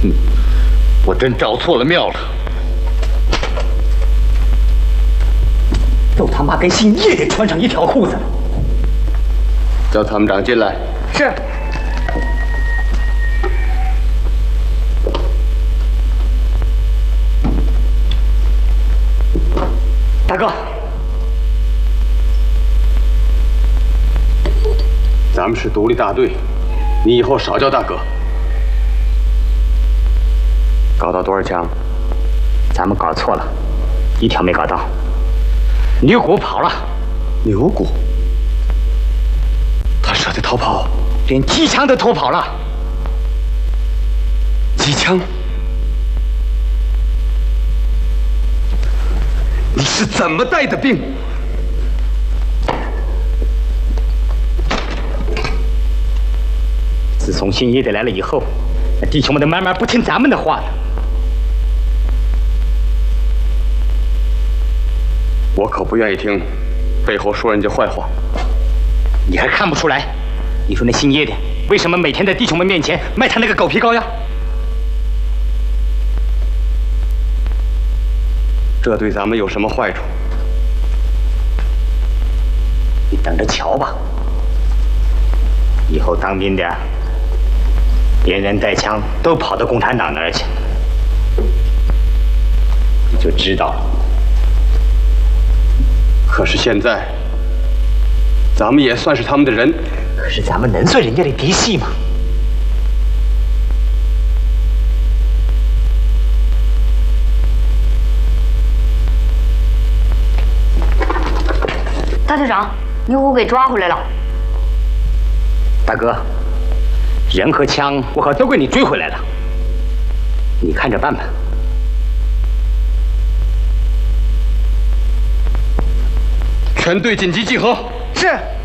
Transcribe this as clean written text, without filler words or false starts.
我真找错了庙了。 都他妈跟姓叶的穿上一条裤子了。 叫参谋长进来。 是。大哥， 咱们是独立大队，你以后少叫大哥。搞到多少枪？ 咱们搞错了，一条没搞到。牛骨跑了。 牛骨？他舍得逃跑？ 连机枪都偷跑了。 机枪？你是怎么带的兵？ 自从新爷爷来了以后，那弟兄们都慢慢不听咱们的话了。 我可不愿意听背后说人家坏话。 你还看不出来？你说那姓叶的为什么每天在弟兄们面前卖他那个狗皮膏药？ 这对咱们有什么坏处？ 你等着瞧吧。以后当兵的连人带枪都跑到共产党那儿去，你就知道了。 可是现在，咱们也算是他们的人。 可是咱们能算人家的嫡系吗？ 大队长，牛虎给抓回来了。 大哥，人和枪我可都给你追回来了，你看着办吧。 全队紧急集合。 是。